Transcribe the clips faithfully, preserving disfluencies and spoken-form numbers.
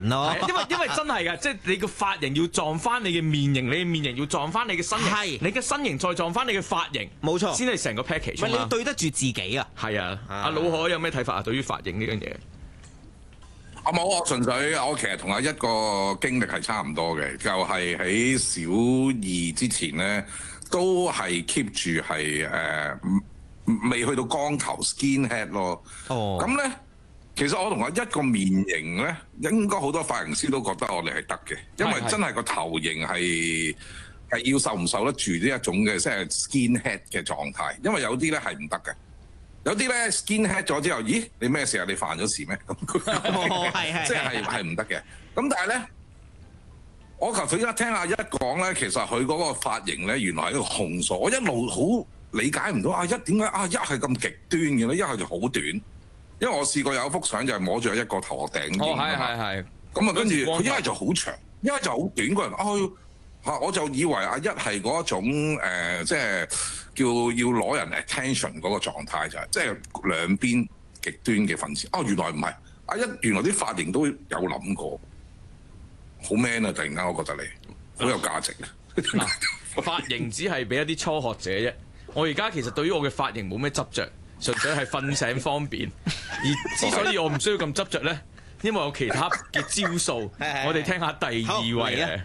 咯。 因為因為真係㗎，即係你個髮型要撞翻你嘅面型，你嘅面型要撞翻你嘅身形， 係你嘅身形再撞翻你嘅髮型， 冇錯， 先係成個 package 唔係你要嘛。 對得住自己啊！ 係啊，阿老海有咩睇法啊？對於髮型呢樣嘢？ 啊冇，我純粹我其實同阿一個經歷係差唔多嘅，就係、是、喺小二之前咧，都係 keep 住係誒未去到光頭 skin head 咯。 哦， 咁咧，其實我同阿一個面型咧，應該好多髮型師都覺得我哋係得嘅，因為真係個頭型係係要受唔受得住呢一種嘅即係 skin head 嘅狀態，因為有啲咧係唔得嘅。有啲咧 skin head 咗之後，咦？你咩事啊？你犯咗事咩？咁係係即係係唔得嘅。咁但係咧，我頭先一聽阿一講咧，其實佢嗰個髮型咧，原來係一個控訴。我一路好理解唔到阿一點解阿一係咁極端嘅咧，一係就好短。因為我試過有幅相就係摸住一個頭殼頂哦，係係係。 咁啊，跟住佢一係就好長，一係就好短個人。哦，嚇！我就以為阿一係嗰一種誒、呃，即係。叫要攞人 attention 嗰個狀態就係，即係兩邊極端嘅分子。哦，原來唔係，阿一原來啲髮型都有諗過，好 man 啊！突然間我覺得你好有價值啊！ 髮型只係俾一啲初學者啫。我而家其實對於我嘅髮型冇咩執着，純粹係瞓醒方便。而之所以我唔需要咁執着咧，因為有其他嘅招數。我哋聽下第二位咧。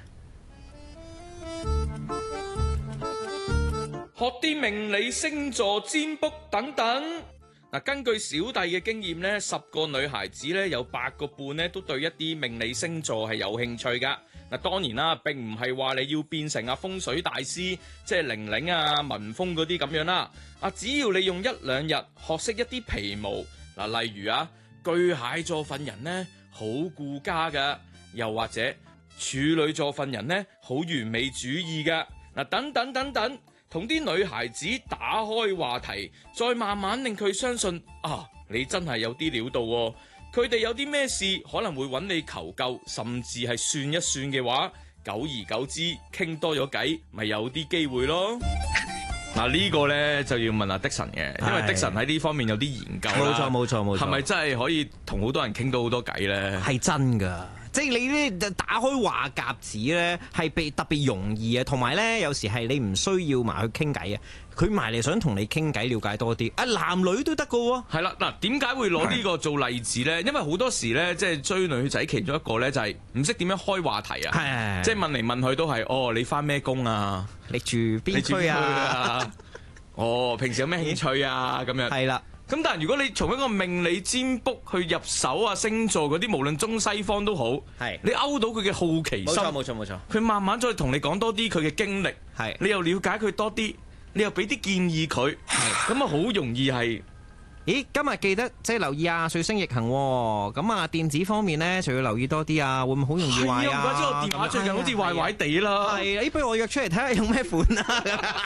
學啲命理、星座、占卜等等。嗱，根據小弟嘅經驗咧，十個女孩子咧有八個半咧都對一啲命理星座係有興趣噶。嗱，當然啦，並唔係話你要變成阿風水大師，即係玲玲啊、文峰嗰啲咁樣啦。啊，只要你用一兩日學識一啲皮毛，嗱，例如啊，巨蟹座份人咧好顧家噶，又或者處女座份人咧好完美主義噶。嗱，等等等等。同啲女孩子打開話題，再慢慢令佢相信啊，你真係有啲料到喎。佢哋有啲咩事可能會揾你求救，甚至係算一算嘅話，久而久之傾多咗偈，咪有啲機會咯。嗱，呢個呢就要問阿的神嘅，因為的神喺呢方面有啲研究啦。 冇錯冇錯冇錯， 係咪真係可以同好多人傾到好多偈呢？ 係真㗎。即係你呢打開話匣子咧，係被特別容易啊，同埋咧有時係你唔需要埋去傾偈啊，佢埋嚟想同你傾偈，了解多啲。啊，男女都得㗎喎。係啦，嗱，點解會攞呢個做例子咧？因為好多時咧，即係追女仔其中一個咧，就係唔識點樣開話題啊。係，即係問嚟問去都係，哦，你返咩工啊？ 你住邊區啊？ 哦，平時有咩興趣啊？咁樣。係啦。咁但係如果你從一個命理占卜去入手啊，星座嗰啲，無論中西方都好，係你勾到佢嘅好奇心，冇錯冇錯冇錯，佢慢慢再同你講多啲佢嘅經歷，係你又了解佢多啲，你又俾啲建議佢，係咁啊，好容易係。 咦，今日記得即係留意啊，水星逆行喎，咁啊電子方面咧就要留意多啲啊，會唔會好容易壞啊？ 係啊，唔怪之我電話最近好似壞壞地啦。 係，誒不如我約出嚟睇下用咩款啊？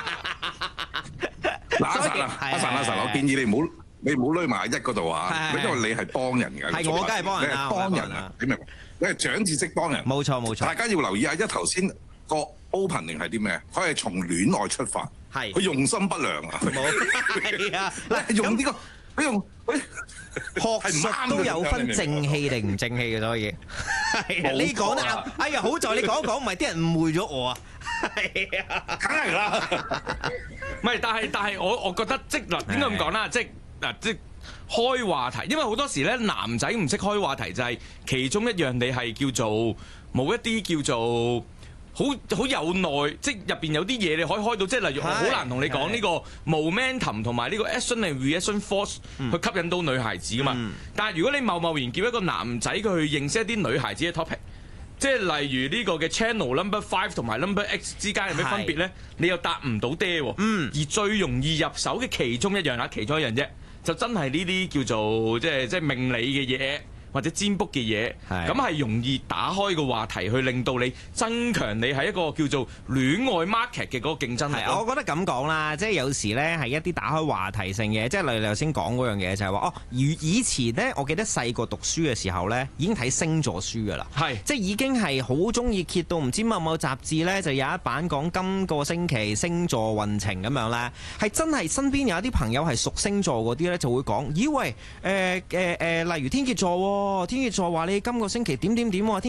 嗱，阿神啊，阿神阿神，我建議你唔好。你唔好攆埋一嗰度啊！因為你係幫人㗎， 係我梗係幫人啦， 你係幫人啊！你明？你係長知識幫人。 冇錯冇錯。 大家要留意下，一頭先個 opening 係啲咩？佢係從戀愛出發，係佢用心不良啊！ 係啊， 嗱，用呢個，佢用佢學術都有分正氣定唔正氣嘅，所以係你講得啱。哎呀，好在你講一講，唔係啲人誤會咗我啊！係啊， 梗係啦。 唔係，但係但係我我覺得即嗱點解咁講啦？即嗱即開話題，因為好多時咧男仔唔識開話題，就係其中一樣你係叫做冇一啲叫做好好有耐，即入邊有啲嘢你可以開到，即係例如我好難同你講呢個 momentum 同埋呢個 action and reaction force 去吸引到女孩子噶嘛。嗯、但係如果你貿貿然叫一個男仔佢去認識一啲女孩子嘅 topic。即係例如呢個嘅 channel number five 同埋 number X 之間有咩分別咧？你又答唔到爹喎。嗯。而最容易入手嘅其中一樣啦，其中一樣啫，就真係呢啲叫做即係即係命理嘅嘢。或者占卜嘅嘢，咁係容易打開個話題，去令到你增強你喺一個叫做戀愛 market 嘅嗰個競爭力。 係，我覺得咁講啦，即係有時咧係一啲打開話題性嘅，即係例如你頭先講嗰樣嘢就係話哦，以以前咧，我記得細個讀書嘅時候咧，已經睇星座書噶啦，係即係已經係好中意揭到唔知某某雜誌咧，就有一版講今個星期星座運程咁樣咧，係真係身邊有一啲朋友係屬星座嗰啲咧，就會講，咦喂，誒誒誒，例如天蠍座。 天蠍座話你今個星期點點點喎。